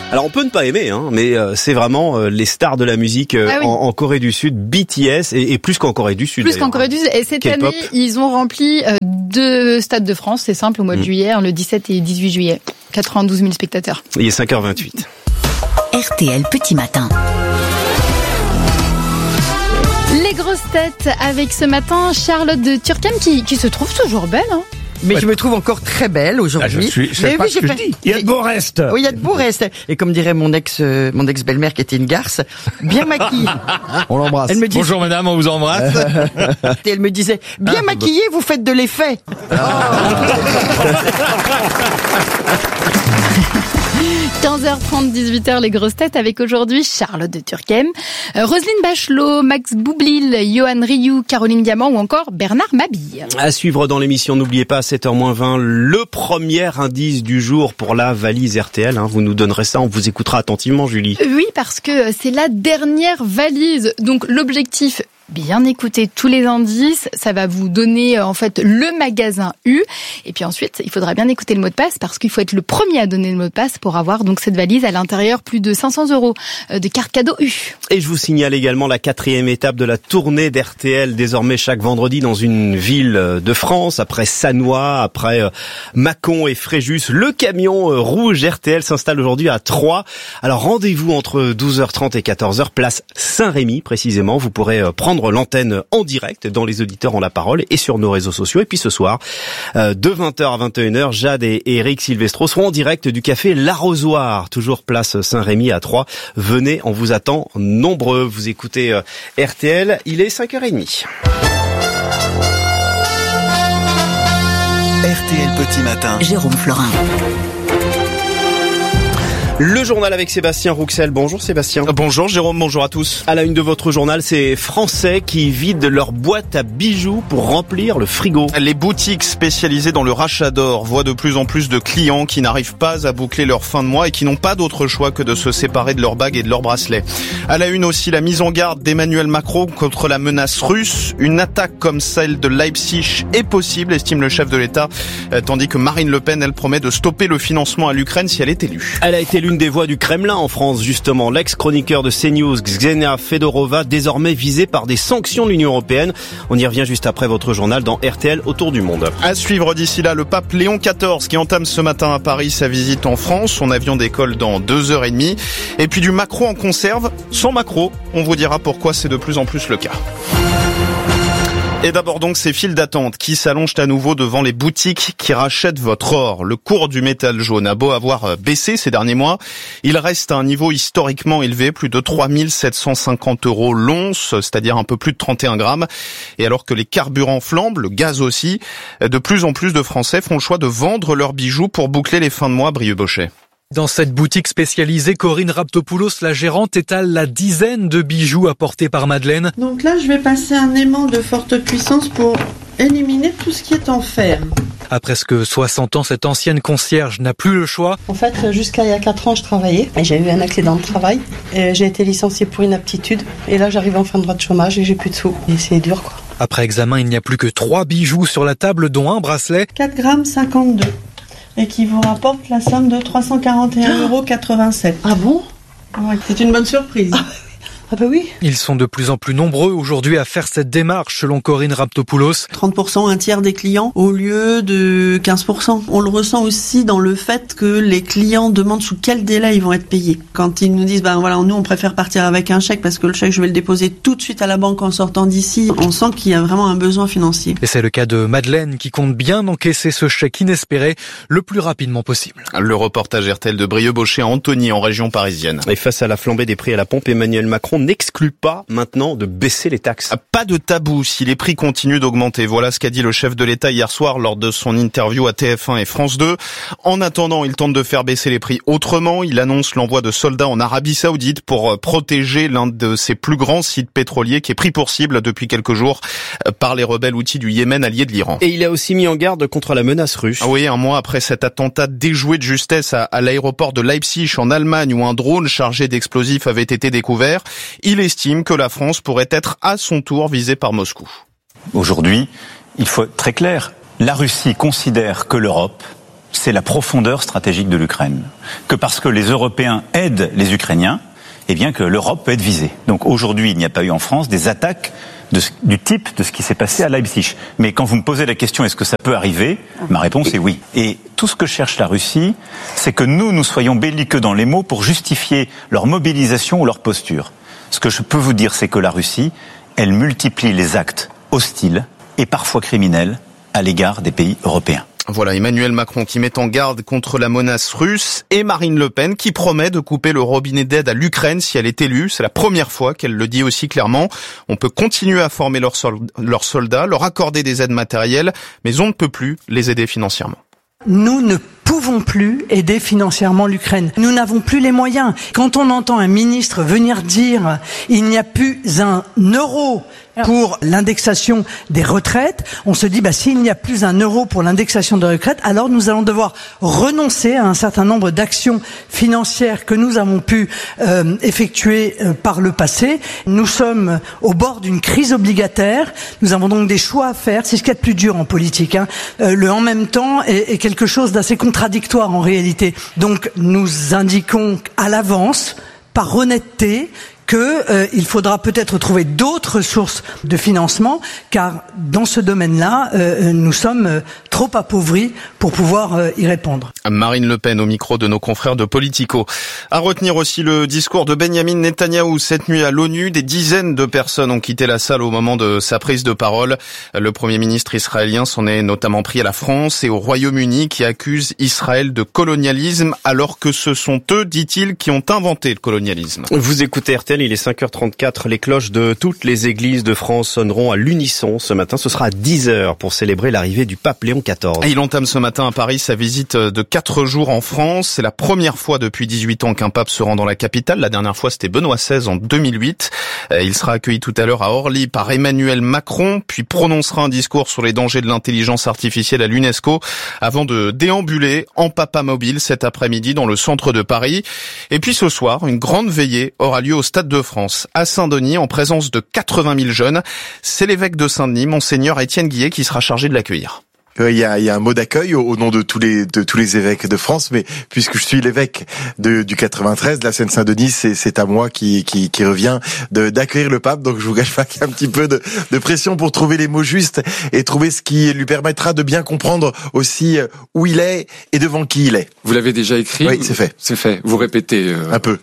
Alors on peut ne pas aimer, mais c'est vraiment les stars de la musique en Corée du Sud, BTS, et plus qu'en Corée du Sud. Plus qu'en Corée du Sud. Et cette année, ils ont rempli 2 stades de France, c'est simple, au mois de juillet, le 17 et 18 juillet. 92 000 spectateurs. Il est 5h28. RTL Petit Matin. Les grosses têtes avec ce matin Charlotte de Turckheim qui se trouve toujours belle. Mais je me trouve encore très belle aujourd'hui. Je sais pas ce que je dis. Il y a de beaux restes. Oui, il y a de beaux restes. Et comme dirait mon ex-belle-mère qui était une garce, bien maquillée. On l'embrasse. Elle me disait, bonjour madame, on vous embrasse. et elle me disait, bien maquillée, vous faites de l'effet. 15h30, 18h, les grosses têtes avec aujourd'hui Charlotte de Turckheim, Roselyne Bachelot, Max Boublil, Yoann Rioux, Caroline Diamant ou encore Bernard Mabille. À suivre dans l'émission, n'oubliez pas à 7h-20, le premier indice du jour pour la valise RTL. Vous nous donnerez ça, on vous écoutera attentivement, Julie. Oui, parce que c'est la dernière valise. Donc l'objectif, bien écouter tous les indices, ça va vous donner en fait le magasin U. Et puis ensuite, il faudra bien écouter le mot de passe parce qu'il faut être le premier à donner le mot de passe pour avoir donc cette valise à l'intérieur, plus de 500 € de cartes cadeaux U. Et je vous signale également la 4e étape de la tournée d'RTL, désormais chaque vendredi dans une ville de France. Après Sannois, après Mâcon et Fréjus, le camion rouge RTL s'installe aujourd'hui à Troyes. Alors rendez-vous entre 12h30 et 14h, place Saint-Rémy précisément. Vous pourrez prendre l'antenne en direct dans Les Auditeurs ont la parole et sur nos réseaux sociaux. Et puis ce soir, de 20h à 21h, Jade et Eric Silvestro seront en direct du café L'Arrosoir, toujours place Saint-Rémy à Troyes. Venez, on vous attend nombreux. Vous écoutez RTL, il est 5h30. RTL Petit Matin. Jérôme Florin. Le journal avec Sébastien Rouxel. Bonjour Sébastien. Bonjour Jérôme, bonjour à tous. À la une de votre journal, ces Français qui vident leur boîte à bijoux pour remplir le frigo. Les boutiques spécialisées dans le rachat d'or voient de plus en plus de clients qui n'arrivent pas à boucler leur fin de mois et qui n'ont pas d'autre choix que de se séparer de leurs bagues et de leurs bracelets. À la une aussi, la mise en garde d'Emmanuel Macron contre la menace russe. Une attaque comme celle de Leipzig est possible, estime le chef de l'État, tandis que Marine Le Pen, elle promet de stopper le financement à l'Ukraine si elle est élue. Elle a été l'une des voix du Kremlin en France, justement. L'ex-chroniqueur de CNews, Ksenia Fedorova, désormais visée par des sanctions de l'Union européenne. On y revient juste après votre journal dans RTL Autour du Monde. À suivre d'ici là, le pape Léon XIV qui entame ce matin à Paris sa visite en France. Son avion décolle dans 2h30. Et puis du Macron en conserve, sans Macron. On vous dira pourquoi c'est de plus en plus le cas. Et d'abord donc ces files d'attente qui s'allongent à nouveau devant les boutiques qui rachètent votre or. Le cours du métal jaune a beau avoir baissé ces derniers mois, il reste à un niveau historiquement élevé, plus de 3 750 € l'once, c'est-à-dire un peu plus de 31 grammes. Et alors que les carburants flambent, le gaz aussi, de plus en plus de Français font le choix de vendre leurs bijoux pour boucler les fins de mois. Brieux Bochet. Dans cette boutique spécialisée, Corinne Raptopoulos, la gérante, étale la dizaine de bijoux apportés par Madeleine. Donc là, je vais passer un aimant de forte puissance pour éliminer tout ce qui est en fer. À presque 60 ans, cette ancienne concierge n'a plus le choix. En fait, jusqu'à il y a 4 ans, je travaillais et j'ai eu un accident de travail. Et j'ai été licenciée pour inaptitude. Et là, j'arrive en fin de droit de chômage et j'ai plus de sous. Et c'est dur, quoi. Après examen, il n'y a plus que 3 bijoux sur la table, dont un bracelet. 4,52 g. Et qui vous rapporte la somme de 341,87 €. Ah bon? Ouais, c'est une bonne surprise. Ah bah oui. Ils sont de plus en plus nombreux aujourd'hui à faire cette démarche, selon Corinne Raptopoulos. 30%, un tiers des clients au lieu de 15%. On le ressent aussi dans le fait que les clients demandent sous quel délai ils vont être payés. Quand ils nous disent, nous on préfère partir avec un chèque parce que le chèque je vais le déposer tout de suite à la banque en sortant d'ici, on sent qu'il y a vraiment un besoin financier. Et c'est le cas de Madeleine qui compte bien encaisser ce chèque inespéré le plus rapidement possible. Le reportage RTL de Brieux Bochet à Antony en région parisienne. Et face à la flambée des prix à la pompe, Emmanuel Macron n'exclut pas maintenant de baisser les taxes. Pas de tabou si les prix continuent d'augmenter. Voilà ce qu'a dit le chef de l'État hier soir lors de son interview à TF1 et France 2. En attendant, il tente de faire baisser les prix autrement. Il annonce l'envoi de soldats en Arabie Saoudite pour protéger l'un de ses plus grands sites pétroliers qui est pris pour cible depuis quelques jours par les rebelles houthis du Yémen, alliés de l'Iran. Et il a aussi mis en garde contre la menace russe. Oui, un mois après cet attentat déjoué de justesse à l'aéroport de Leipzig en Allemagne où un drone chargé d'explosifs avait été découvert, il estime que la France pourrait être à son tour visée par Moscou. Aujourd'hui, il faut être très clair. La Russie considère que l'Europe c'est la profondeur stratégique de l'Ukraine. Que parce que les Européens aident les Ukrainiens, eh bien que l'Europe peut être visée. Donc aujourd'hui, il n'y a pas eu en France des attaques du type de ce qui s'est passé à Leipzig. Mais quand vous me posez la question, est-ce que ça peut arriver ? Ma réponse est oui. Et tout ce que cherche la Russie, c'est que nous soyons belliqueux dans les mots pour justifier leur mobilisation ou leur posture. Ce que je peux vous dire, c'est que la Russie, elle multiplie les actes hostiles et parfois criminels à l'égard des pays européens. Voilà, Emmanuel Macron qui met en garde contre la menace russe et Marine Le Pen qui promet de couper le robinet d'aide à l'Ukraine si elle est élue. C'est la première fois qu'elle le dit aussi clairement. On peut continuer à former leurs soldats, leur accorder des aides matérielles, mais on ne peut plus les aider financièrement. Nous ne pouvons plus aider financièrement l'Ukraine. Nous n'avons plus les moyens. Quand on entend un ministre venir dire il n'y a plus un euro pour l'indexation des retraites, on se dit s'il n'y a plus un euro pour l'indexation des retraites, alors nous allons devoir renoncer à un certain nombre d'actions financières que nous avons pu effectuer par le passé. Nous sommes au bord d'une crise obligataire. Nous avons donc des choix à faire. C'est ce qu'il y a de plus dur en politique. Le en même temps est quelque chose d'assez contradictoire en réalité. Donc nous indiquons à l'avance, par honnêteté, il faudra peut-être trouver d'autres sources de financement, car dans ce domaine-là, nous sommes trop appauvris pour pouvoir y répondre. Marine Le Pen au micro de nos confrères de Politico. À retenir aussi le discours de Benyamin Netanyahou cette nuit à l'ONU. Des dizaines de personnes ont quitté la salle au moment de sa prise de parole. Le Premier ministre israélien s'en est notamment pris à la France et au Royaume-Uni qui accusent Israël de colonialisme alors que ce sont eux, dit-il, qui ont inventé le colonialisme. Vous écoutez RTL, il est 5h34. Les cloches de toutes les églises de France sonneront à l'unisson ce matin. Ce sera à 10h pour célébrer l'arrivée du pape Léon XIV. Et il entame ce matin à Paris sa visite de 4 jours en France. C'est la première fois depuis 18 ans qu'un pape se rend dans la capitale. La dernière fois, c'était Benoît XVI en 2008. Il sera accueilli tout à l'heure à Orly par Emmanuel Macron, puis prononcera un discours sur les dangers de l'intelligence artificielle à l'UNESCO avant de déambuler en papa mobile cet après-midi dans le centre de Paris. Et puis ce soir, une grande veillée aura lieu au Stade de France à Saint-Denis en présence de 80 000 jeunes. C'est l'évêque de Saint-Denis, Monseigneur Étienne Guillet, qui sera chargé de l'accueillir. Il y a un mot d'accueil au nom de tous les évêques de France, mais puisque je suis l'évêque du 93, de la Seine-Saint-Denis, c'est à moi qui revient d'accueillir le pape. Donc je vous gâche pas qu'il y a un petit peu de pression pour trouver les mots justes et trouver ce qui lui permettra de bien comprendre aussi où il est et devant qui il est. Vous l'avez déjà écrit ? Oui, c'est fait. C'est fait. Vous répétez un peu.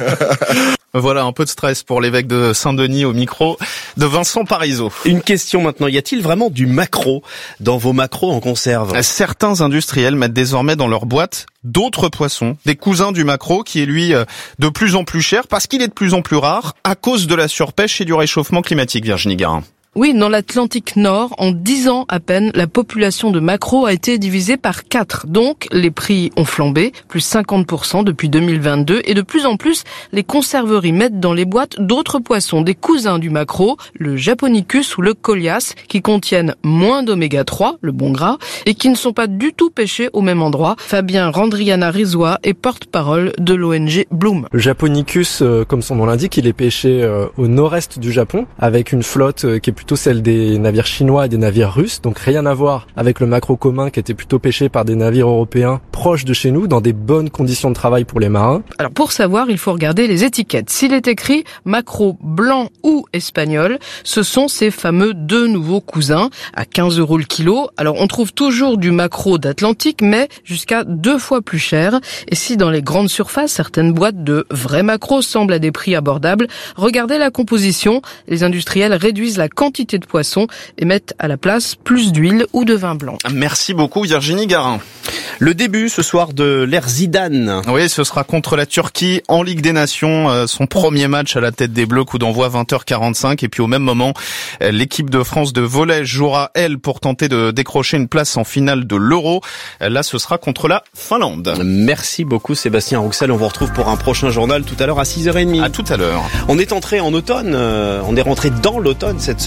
Voilà, un peu de stress pour l'évêque de Saint-Denis au micro de Vincent Parisot. Une question maintenant, y a-t-il vraiment du maquereau dans vos maquereaux en conserve ? Certains industriels mettent désormais dans leur boîte d'autres poissons, des cousins du maquereau qui est lui de plus en plus cher parce qu'il est de plus en plus rare à cause de la surpêche et du réchauffement climatique, Virginie Garin. Oui, dans l'Atlantique Nord, en 10 ans à peine, la population de maquereaux a été divisée par 4. Donc, les prix ont flambé, plus 50% depuis 2022. Et de plus en plus, les conserveries mettent dans les boîtes d'autres poissons, des cousins du maquereau, le Japonicus ou le Colias, qui contiennent moins d'oméga 3, le bon gras, et qui ne sont pas du tout pêchés au même endroit. Fabien Randriana-Rizois est porte-parole de l'ONG Bloom. Le Japonicus, comme son nom l'indique, il est pêché au nord-est du Japon, avec une flotte qui est plutôt celle des navires chinois et des navires russes, donc rien à voir avec le maquereau commun qui était plutôt pêché par des navires européens proches de chez nous, dans des bonnes conditions de travail pour les marins. Alors pour savoir, il faut regarder les étiquettes. S'il est écrit maquereau blanc ou espagnol, ce sont ces fameux deux nouveaux cousins à 15 € le kilo. Alors on trouve toujours du maquereau d'Atlantique, mais jusqu'à 2 fois plus cher. Et si dans les grandes surfaces, certaines boîtes de vrais maquereaux semblent à des prix abordables, regardez la composition. Les industriels réduisent la quantité de poissons et mettent à la place plus d'huile ou de vin blanc. Merci beaucoup Virginie Garin. Le début ce soir de l'ère Zidane. Oui, ce sera contre la Turquie en Ligue des Nations, son premier match à la tête des Bleus, coup d'envoi 20h45 et puis au même moment, l'équipe de France de volley jouera elle pour tenter de décrocher une place en finale de l'Euro. Là, ce sera contre la Finlande. Merci beaucoup Sébastien Rouxel, on vous retrouve pour un prochain journal tout à l'heure à 6h30. À tout à l'heure. On est entré en automne, on est rentré dans l'automne cette semaine.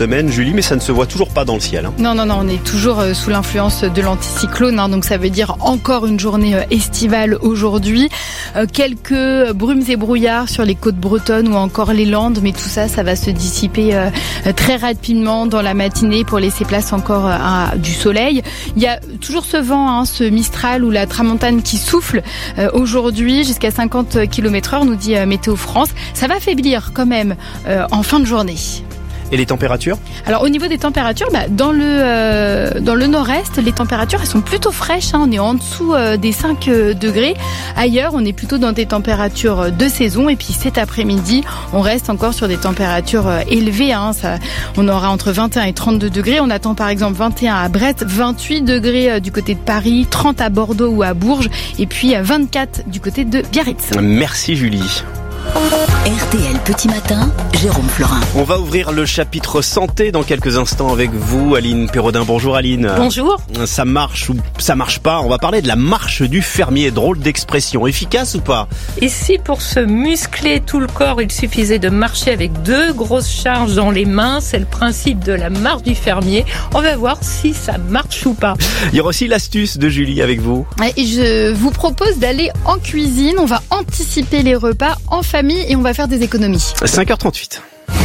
semaine, Julie, mais ça ne se voit toujours pas dans le ciel. Non, on est toujours sous l'influence de l'anticyclone, donc ça veut dire encore une journée estivale aujourd'hui. Quelques brumes et brouillards sur les côtes bretonnes ou encore les Landes, mais tout ça va se dissiper très rapidement dans la matinée pour laisser place encore à du soleil. Il y a toujours ce vent, ce Mistral ou la tramontane qui souffle aujourd'hui jusqu'à 50 km/h, nous dit Météo France. Ça va faiblir quand même en fin de journée. Et les températures ? Alors au niveau des températures, dans le nord-est, les températures elles sont plutôt fraîches. On est en dessous des 5 degrés. Ailleurs, on est plutôt dans des températures de saison. Et puis cet après-midi, on reste encore sur des températures élevées. On aura entre 21 et 32 degrés. On attend par exemple 21 à Brest, 28 degrés du côté de Paris, 30 à Bordeaux ou à Bourges, et puis 24 du côté de Biarritz. Merci Julie. RTL Petit Matin, Jérôme Florin. On va ouvrir le chapitre santé dans quelques instants avec vous, Aline Pérodin. Bonjour Aline. Bonjour. Ça marche ou ça marche pas ? On va parler de la marche du fermier. Drôle d'expression. Efficace ou pas ? Et si pour se muscler tout le corps, il suffisait de marcher avec 2 grosses charges dans les mains, c'est le principe de la marche du fermier. On va voir si ça marche ou pas. Il y aura aussi l'astuce de Julie avec vous. Et je vous propose d'aller en cuisine. On va anticiper les repas en famille et on va faire des économies. 5h38.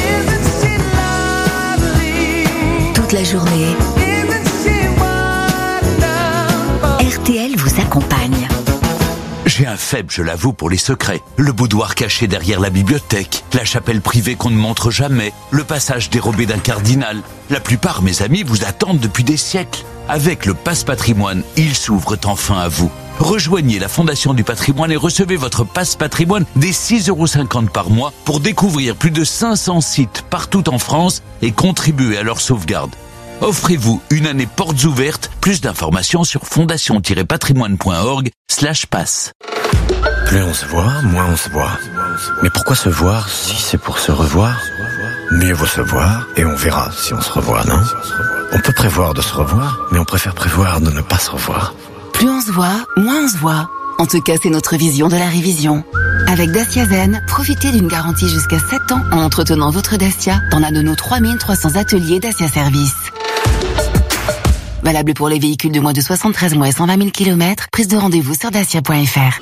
Toute la journée, RTL vous accompagne. J'ai un faible, je l'avoue, pour les secrets. Le boudoir caché derrière la bibliothèque, la chapelle privée qu'on ne montre jamais, le passage dérobé d'un cardinal. La plupart, mes amis, vous attendent depuis des siècles. Avec le Pass Patrimoine, ils s'ouvrent enfin à vous. Rejoignez la Fondation du Patrimoine et recevez votre Pass Patrimoine dès 6,50 € par mois pour découvrir plus de 500 sites partout en France et contribuer à leur sauvegarde. Offrez-vous une année portes ouvertes. Plus d'informations sur fondation-patrimoine.org/pass. Plus on se voit, moins on se voit. Mais pourquoi se voir si c'est pour se revoir ? Mieux vaut se voir et on verra si on se revoit, non ? On peut prévoir de se revoir, mais on préfère prévoir de ne pas se revoir. Plus on se voit, moins on se voit. En tout cas, c'est notre vision de la révision. Avec Dacia Zen, profitez d'une garantie jusqu'à 7 ans en entretenant votre Dacia dans l'un de nos 3300 ateliers Dacia Service. Valable pour les véhicules de moins de 73 mois et 120 000 km. Prise de rendez-vous sur dacia.fr.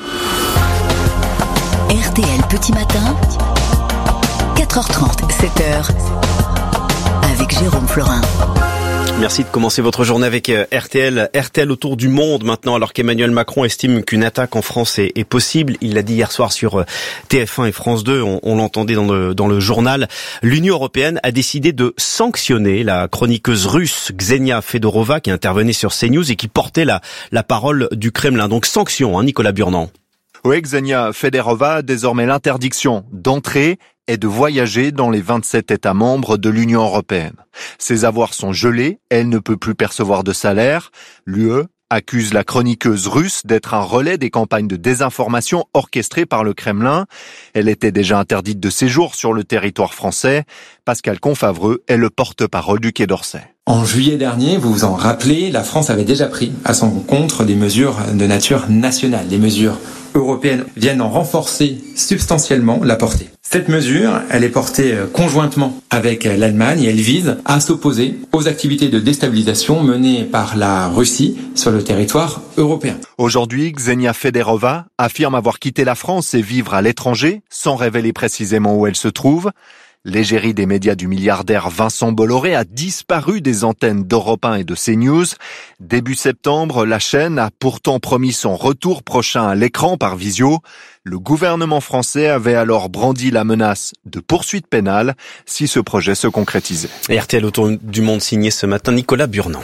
RTL Petit Matin, 4h30, 7h, avec Jérôme Florin. Merci de commencer votre journée avec RTL. RTL autour du monde maintenant, alors qu'Emmanuel Macron estime qu'une attaque en France est possible. Il l'a dit hier soir sur TF1 et France 2, on l'entendait dans le journal. L'Union européenne a décidé de sanctionner la chroniqueuse russe Ksenia Fedorova qui intervenait sur CNews et qui portait la parole du Kremlin. Donc sanction, Nicolas Burnand. Oui, Ksenia Fedorova a désormais l'interdiction d'entrer et de voyager dans les 27 États membres de l'Union européenne. Ses avoirs sont gelés, elle ne peut plus percevoir de salaire. L'UE accuse la chroniqueuse russe d'être un relais des campagnes de désinformation orchestrées par le Kremlin. Elle était déjà interdite de séjour sur le territoire français. Pascal Confavreux est le porte-parole du Quai d'Orsay. En juillet dernier, vous vous en rappelez, la France avait déjà pris à son compte des mesures de nature nationale. Les mesures européennes viennent en renforcer substantiellement la portée. Cette mesure, elle est portée conjointement avec l'Allemagne et elle vise à s'opposer aux activités de déstabilisation menées par la Russie sur le territoire européen. Aujourd'hui, Ksenia Fedorova affirme avoir quitté la France et vivre à l'étranger, sans révéler précisément où elle se trouve. L'égérie des médias du milliardaire Vincent Bolloré a disparu des antennes d'Europe 1 et de CNews. Début septembre, la chaîne a pourtant promis son retour prochain à l'écran par visio. Le gouvernement français avait alors brandi la menace de poursuite pénale si ce projet se concrétisait. Et RTL autour du monde signé ce matin Nicolas Burnand.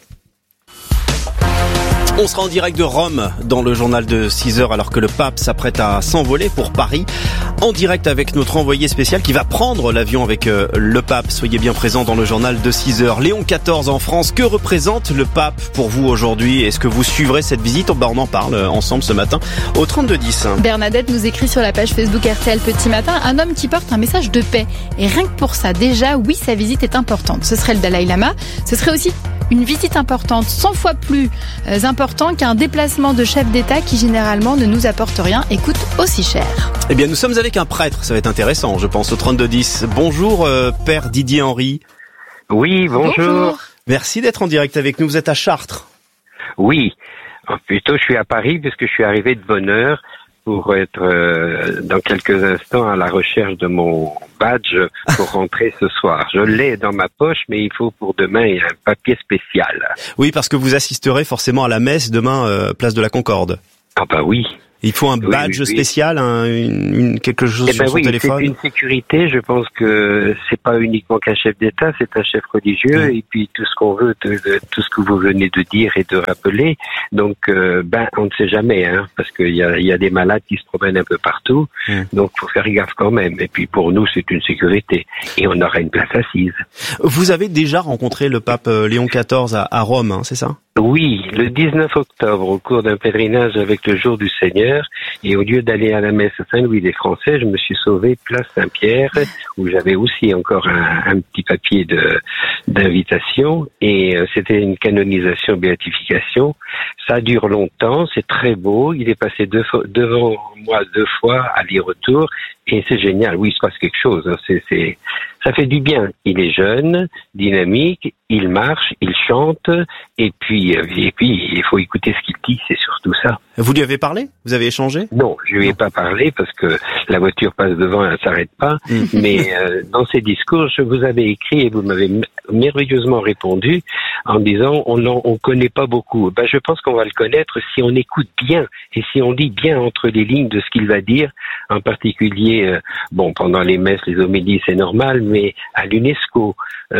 On sera en direct de Rome dans le journal de 6h alors que le pape s'apprête à s'envoler pour Paris. En direct avec notre envoyé spécial qui va prendre l'avion avec le pape. Soyez bien présents dans le journal de 6h. Léon XIV en France, que représente le pape pour vous aujourd'hui ? Est-ce que vous suivrez cette visite ? On en parle ensemble ce matin au 3210. Bernadette nous écrit sur la page Facebook RTL Petit Matin, un homme qui porte un message de paix. Et rien que pour ça, déjà, oui, sa visite est importante. Ce serait le Dalai Lama. Ce serait aussi une visite importante, 100 fois plus important qu'un déplacement de chef d'État qui généralement ne nous apporte rien et coûte aussi cher. Eh bien, nous sommes avec un prêtre, ça va être intéressant, je pense, au 3210. Bonjour, Père Didier Henry. Oui, bonjour. Merci d'être en direct avec nous. Vous êtes à Chartres. Oui. Plutôt, je suis à Paris puisque je suis arrivé de bonne heure pour être dans quelques instants à la recherche de mon badge pour rentrer ce soir. Je l'ai dans ma poche, mais il faut pour demain un papier spécial. Oui, parce que vous assisterez forcément à la messe demain, place de la Concorde. Ah bah oui. Il faut un badge spécial, quelque chose sur son téléphone. C'est une sécurité. Je pense que c'est pas uniquement qu'un chef d'État, c'est un chef religieux et puis tout ce qu'on veut, tout ce que vous venez de dire et de rappeler. Donc, on ne sait jamais, parce qu'il y a des malades qui se promènent un peu partout. Donc, faut faire gaffe quand même. Et puis pour nous, c'est une sécurité et on aura une place assise. Vous avez déjà rencontré le pape Léon XIV à Rome, c'est ça? Oui, le 19 octobre, au cours d'un pèlerinage avec le Jour du Seigneur, et au lieu d'aller à la messe Saint-Louis des Français, je me suis sauvé place Saint-Pierre, où j'avais aussi encore un petit papier d'invitation, et c'était une canonisation, béatification. Ça dure longtemps, c'est très beau, il est passé devant moi 2 fois, aller-retour, et c'est génial. Oui, il se passe quelque chose, ça fait du bien. Il est jeune, dynamique, il marche, il chante, et puis il faut écouter ce qu'il dit, c'est surtout ça. Vous lui avez parlé? Vous avez échangé? Non, je lui ai pas parlé parce que la voiture passe devant, elle s'arrête pas. Mais dans ces discours, je vous avais écrit et vous m'avez merveilleusement répondu en disant on connaît pas beaucoup. Je pense qu'on va le connaître si on écoute bien et si on lit bien entre les lignes de ce qu'il va dire. En particulier, pendant les messes, les homélies, c'est normal, mais à l'UNESCO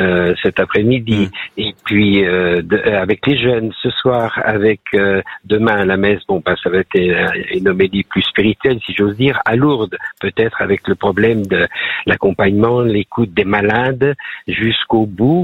cet après-midi, et puis avec les jeunes ce soir, avec demain à la messe, ça va être une homélie plus spirituelle, si j'ose dire, à Lourdes, peut-être avec le problème de l'accompagnement, l'écoute des malades jusqu'au bout,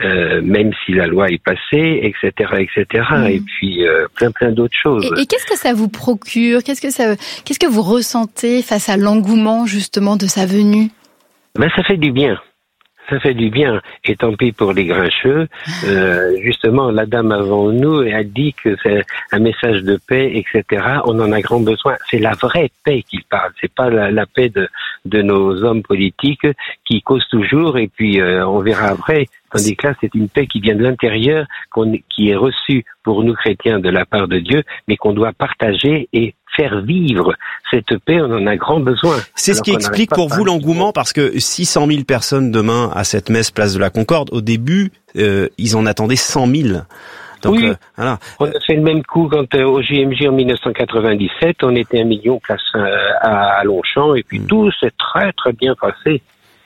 même si la loi est passée, etc., etc. Et puis plein d'autres choses. Et qu'est-ce que ça vous procure? Qu'est-ce que vous ressentez face à l'engouement justement de sa venue? Ça fait du bien. Ça fait du bien, et tant pis pour les grincheux. Justement, la dame avant nous a dit que c'est un message de paix, etc. On en a grand besoin. C'est la vraie paix qu'il parle. C'est pas la paix de nos hommes politiques qui causent toujours, et puis on verra après. Tandis que là, c'est une paix qui vient de l'intérieur, qui est reçue pour nous chrétiens de la part de Dieu, mais qu'on doit partager et faire vivre. Cette paix, on en a grand besoin. C'est ce qui explique pour vous l'engouement, parce que 600 000 personnes demain à cette messe place de la Concorde, au début, ils en attendaient 100 000. Donc, oui, voilà. On a fait le même coup quand au JMJ en 1997, on était 1 million place à Longchamp, et puis tout s'est très très bien passé.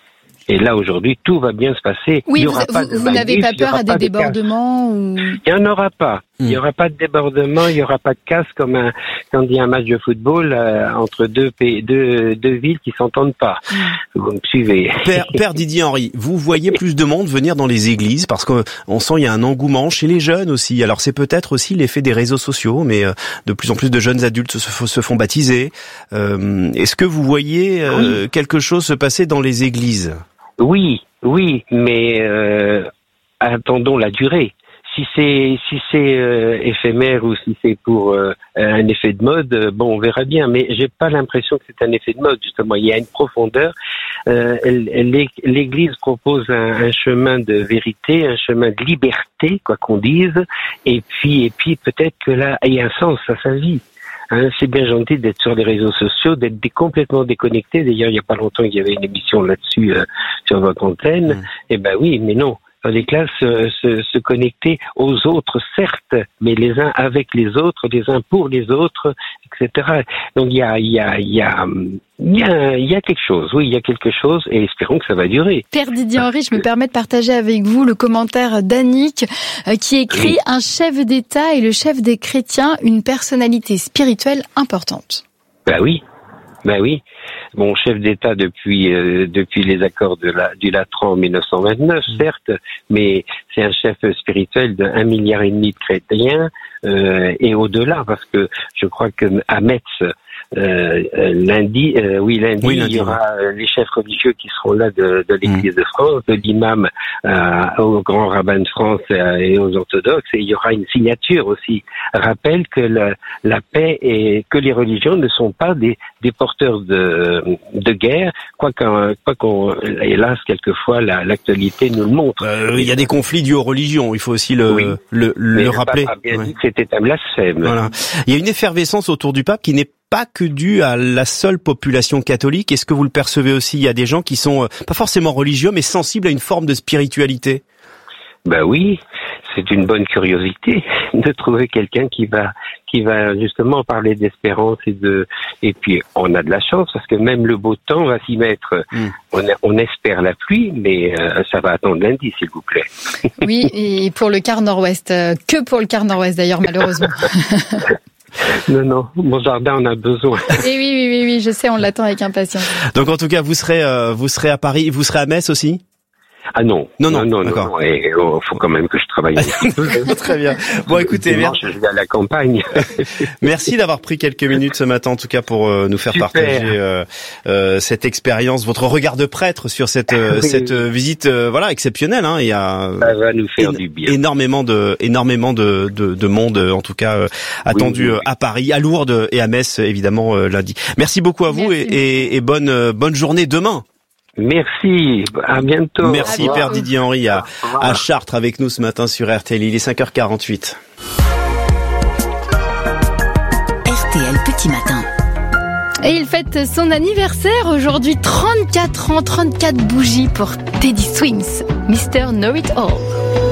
Et là, aujourd'hui, tout va bien se passer. Oui, vous n'avez pas peur à des débordements ou... Il n'y en aura pas. Il n'y aura pas de débordement, il n'y aura pas de casse comme quand il y a un match de football entre deux villes qui s'entendent pas. Vous me suivez. Père Didier Henry, vous voyez plus de monde venir dans les églises parce qu'on sent il y a un engouement chez les jeunes aussi. Alors c'est peut-être aussi l'effet des réseaux sociaux, mais de plus en plus de jeunes adultes se font baptiser. Est-ce que vous voyez quelque chose se passer dans les églises? Oui, mais attendons la durée. Si c'est éphémère ou si c'est pour un effet de mode, on verra bien. Mais j'ai pas l'impression que c'est un effet de mode. Justement, il y a une profondeur. L'Église propose un chemin de vérité, un chemin de liberté, quoi qu'on dise. Et puis peut-être que là, il y a un sens à sa vie. C'est bien gentil d'être sur les réseaux sociaux, d'être complètement déconnecté. D'ailleurs, il n'y a pas longtemps, il y avait une émission là-dessus sur votre antenne. Eh ben oui, mais non. Les classes se connecter aux autres, certes, mais les uns avec les autres, les uns pour les autres, etc. Donc il y a quelque chose, oui, il y a quelque chose, et espérons que ça va durer. Père Didier Henry, je me permets de partager avec vous le commentaire d'Annick qui écrit « Un chef d'État et le chef des chrétiens, une personnalité spirituelle importante ». Ben oui. Mon chef d'État depuis les accords du Latran en 1929, certes, mais c'est un chef spirituel de 1,5 milliard de chrétiens et au-delà, parce que je crois que à Metz, lundi, il y aura les chefs religieux qui seront là de l'Église de France, de l'imam au grand rabbin de France et aux orthodoxes, et il y aura une signature aussi. Rappelle que la paix et que les religions ne sont pas des porteurs de guerre, quoi qu'on hélas quelquefois l'actualité nous le montre. Il y a des conflits dus aux religions, il faut aussi le rappeler. Pas bien dit que c'était un blasphème. Voilà. Il y a une effervescence autour du pape qui n'est pas que due à la seule population catholique. Est-ce que vous le percevez aussi? Il y a des gens qui sont pas forcément religieux, mais sensibles à une forme de spiritualité. Ben oui, c'est une bonne curiosité de trouver quelqu'un qui va justement parler d'espérance et puis on a de la chance parce que même le beau temps va s'y mettre. On espère la pluie, mais ça va attendre lundi, s'il vous plaît. Oui, et pour le quart nord-ouest, que pour le quart nord-ouest d'ailleurs, malheureusement. Non, mon jardin en a besoin. Et oui, je sais, on l'attend avec impatience. Donc en tout cas, vous serez à Paris, vous serez à Metz aussi? Ah non, d'accord. Et faut quand même que je travaille. Très bien. Bon, écoutez, je vais à la campagne. Merci d'avoir pris quelques minutes ce matin, en tout cas, pour nous faire partager cette expérience, votre regard de prêtre sur cette visite, exceptionnelle. Hein. Il y a ça va nous faire du bien. Énormément de monde, en tout cas, attendu à Paris, à Lourdes et à Metz, évidemment, lundi. Merci beaucoup à vous et bonne journée demain. Merci, à bientôt. Merci Père Didier Henry à Chartres avec nous ce matin sur RTL. Il est 5h48. RTL Petit Matin. Et il fête son anniversaire aujourd'hui, 34 ans, 34 bougies pour Teddy Swims, Mr. Know It All.